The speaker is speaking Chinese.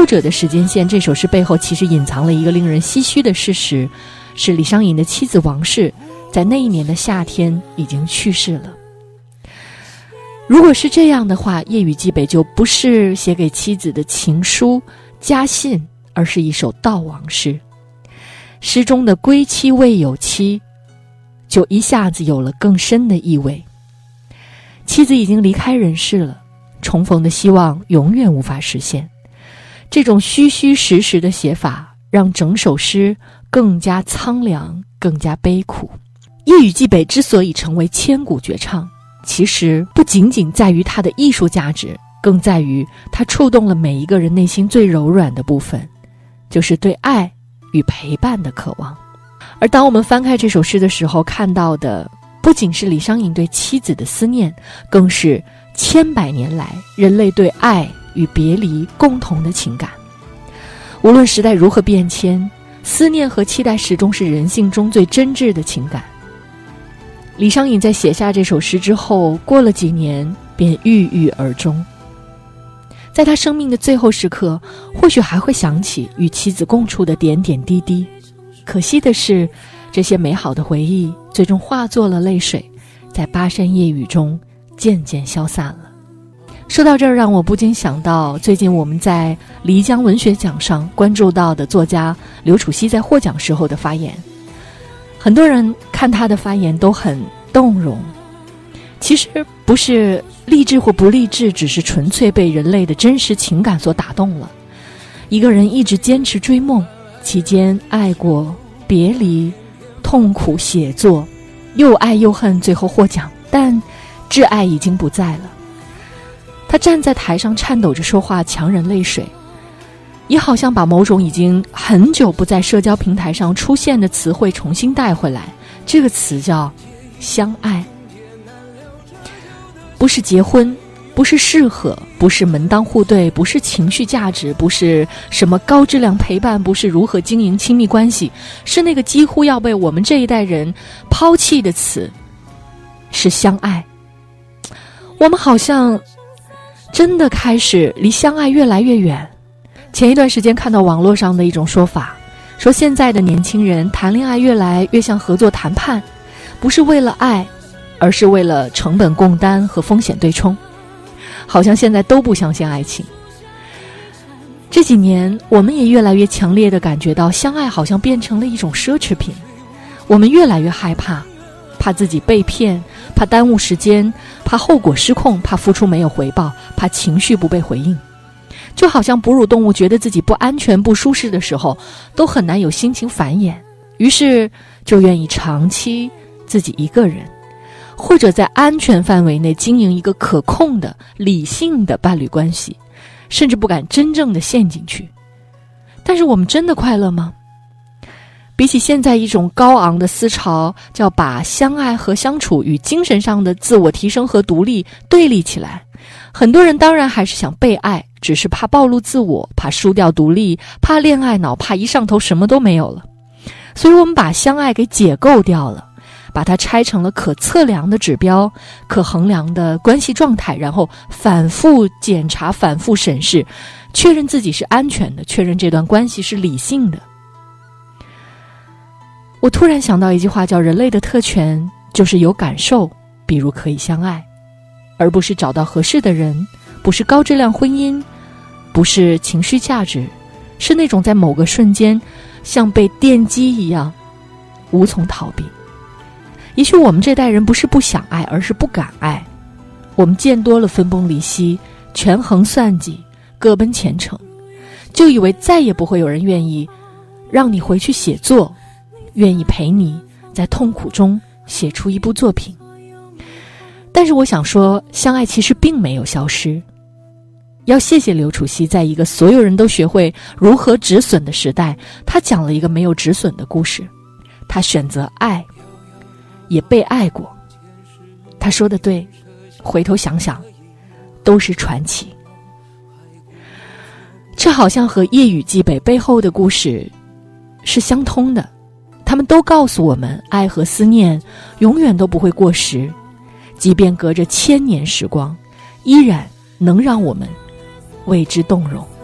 后者的时间线，这首诗背后其实隐藏了一个令人唏嘘的事实，是李商隐的妻子王氏在那一年的夏天已经去世了。如果是这样的话，《夜雨寄北》就不是写给妻子的情书家信，而是一首悼亡诗。诗中的归期未有期就一下子有了更深的意味。妻子已经离开人世了，重逢的希望永远无法实现。这种虚虚实实的写法让整首诗更加苍凉，更加悲苦。《夜雨寄北》之所以成为千古绝唱，其实不仅仅在于它的艺术价值，更在于它触动了每一个人内心最柔软的部分，就是对爱与陪伴的渴望。而当我们翻开这首诗的时候，看到的不仅是李商隐对妻子的思念，更是千百年来人类对爱与别离共同的情感。无论时代如何变迁，思念和期待始终是人性中最真挚的情感。李商隐在写下这首诗之后，过了几年便郁郁而终。在他生命的最后时刻，或许还会想起与妻子共处的点点滴滴。可惜的是，这些美好的回忆最终化作了泪水，在巴山夜雨中渐渐消散了。说到这儿，让我不禁想到最近我们在漓江文学奖上关注到的作家刘楚熙在获奖时候的发言。很多人看他的发言都很动容，其实不是励志或不励志，只是纯粹被人类的真实情感所打动了。一个人一直坚持追梦，期间爱过、别离、痛苦写作，又爱又恨，最后获奖，但挚爱已经不在了。他站在台上颤抖着说话，强忍泪水，也好像把某种已经很久不在社交平台上出现的词汇重新带回来。这个词叫相爱，不是结婚，不是适合，不是门当户对，不是情绪价值，不是什么高质量陪伴，不是如何经营亲密关系，是那个几乎要被我们这一代人抛弃的词，是相爱。我们好像真的开始离相爱越来越远。前一段时间看到网络上的一种说法，说现在的年轻人谈恋爱越来越像合作谈判，不是为了爱，而是为了成本共担和风险对冲。好像现在都不相信爱情。这几年我们也越来越强烈地感觉到，相爱好像变成了一种奢侈品。我们越来越害怕，怕自己被骗，怕耽误时间，怕后果失控，怕付出没有回报，怕情绪不被回应。就好像哺乳动物觉得自己不安全不舒适的时候，都很难有心情繁衍，于是就愿意长期自己一个人，或者在安全范围内经营一个可控的理性的伴侣关系，甚至不敢真正的陷进去。但是我们真的快乐吗？比起现在一种高昂的思潮，叫把相爱和相处与精神上的自我提升和独立对立起来，很多人当然还是想被爱，只是怕暴露自我，怕输掉独立，怕恋爱脑，怕一上头什么都没有了。所以我们把相爱给解构掉了，把它拆成了可测量的指标，可衡量的关系状态，然后反复检查，反复审视，确认自己是安全的，确认这段关系是理性的。我突然想到一句话，叫人类的特权就是有感受，比如可以相爱，而不是找到合适的人，不是高质量婚姻，不是情绪价值，是那种在某个瞬间像被电击一样无从逃避。也许我们这代人不是不想爱，而是不敢爱。我们见多了分崩离析，权衡算计，各奔前程，就以为再也不会有人愿意让你回去写作，愿意陪你在痛苦中写出一部作品。但是我想说，相爱其实并没有消失。要谢谢刘楚熙，在一个所有人都学会如何止损的时代，他讲了一个没有止损的故事。他选择爱，也被爱过。他说的对，回头想想都是传奇。这好像和《夜雨寄北》背后的故事是相通的，他们都告诉我们，爱和思念永远都不会过时，即便隔着1000年时光，依然能让我们为之动容。